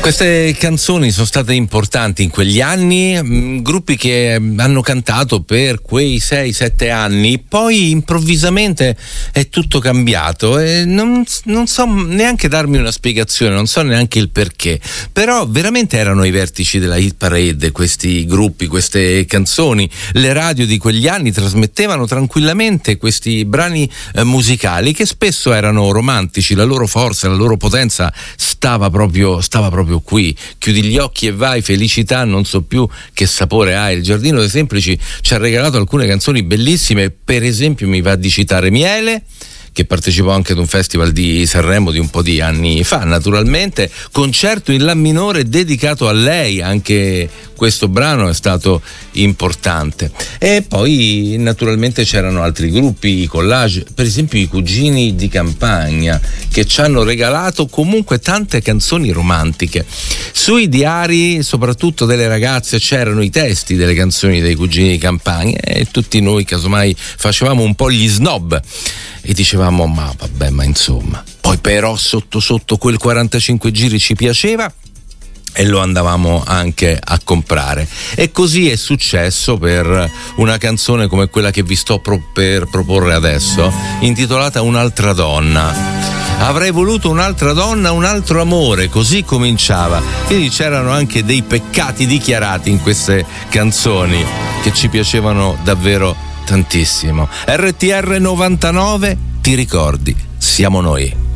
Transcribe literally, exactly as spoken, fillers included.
Queste canzoni sono state importanti in quegli anni, mh, gruppi che hanno cantato per quei sei sette anni, poi improvvisamente è tutto cambiato e non, non so neanche darmi una spiegazione, non so neanche il perché, però veramente erano i vertici della hit parade questi gruppi, queste canzoni. Le radio di quegli anni trasmettevano tranquillamente questi brani eh, musicali che spesso erano romantici, la loro forza, la loro potenza stava proprio, stava proprio qui. Chiudi gli occhi e vai, felicità, non so più che sapore ha. Il Giardino dei Semplici ci ha regalato alcune canzoni bellissime, per esempio mi va di citare Miele, che partecipò anche ad un festival di Sanremo di un po' di anni fa, naturalmente, concerto in La minore dedicato a lei, anche questo brano è stato importante. E poi naturalmente c'erano altri gruppi, i Collage, per esempio i Cugini di Campagna, che ci hanno regalato comunque tante canzoni romantiche. Sui diari, soprattutto delle ragazze, c'erano i testi delle canzoni dei Cugini di Campagna e tutti noi casomai facevamo un po' gli snob e dicevamo ma vabbè, ma insomma. Poi però sotto sotto quel quarantacinque giri ci piaceva e lo andavamo anche a comprare. E così è successo per una canzone come quella che vi sto pro- per proporre adesso, intitolata Un'altra donna. Avrei voluto un'altra donna, un altro amore, così cominciava. Quindi c'erano anche dei peccati dichiarati in queste canzoni che ci piacevano davvero tantissimo. R T R novantanove, ti ricordi? Siamo noi.